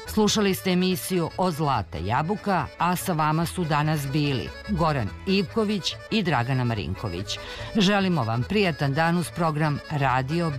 Slušali ste emisiju O Zlata jabuka, a sa vama su danas bili Goran Ivković i Dragana Marinković. Želimo vam prijatan dan uz program Radio